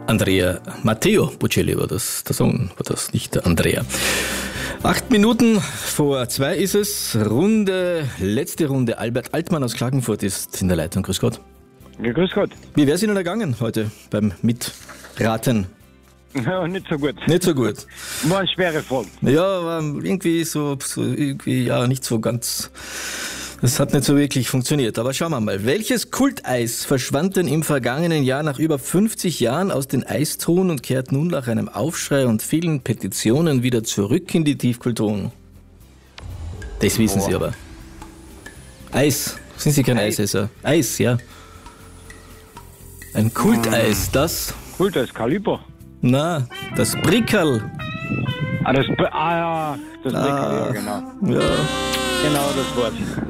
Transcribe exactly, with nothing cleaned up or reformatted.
Andrea Matteo Bocelli war das, der Song war das, nicht der Andrea. Acht Minuten vor zwei ist es. Runde, letzte Runde. Albert Altmann aus Klagenfurt ist in der Leitung. Grüß Gott. Ja, grüß Gott. Wie wäre es Ihnen ergangen heute beim Mitraten? Ja, nicht so gut. Nicht so gut. War eine schwere Frage. Ja, war irgendwie so, so irgendwie, ja, nicht so ganz. Das hat nicht so wirklich funktioniert. Aber schauen wir mal. Welches Kulteis verschwand denn im vergangenen Jahr nach über fünfzig Jahren aus den Eistruhen und kehrt nun nach einem Aufschrei und vielen Petitionen wieder zurück in die Tiefkühltruhen? Das wissen Boah. Sie aber. Eis. Sind Sie kein Eis. Eisesser? Eis, ja. Ein Kulteis, das? Gut, das Kaliber. Na, das Brickerl. Ah, das, ah ja, das ah. ja, genau. Ja. Genau, das war's.